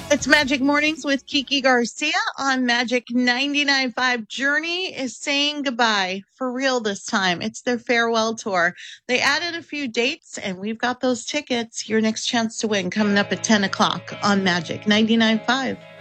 It's Magic Mornings with Kiki Garcia on Magic 99.5. Journey is saying goodbye for real this time. It's their farewell tour. They added a few dates, and we've got those tickets. Your next chance to win coming up at 10 o'clock on Magic 99.5.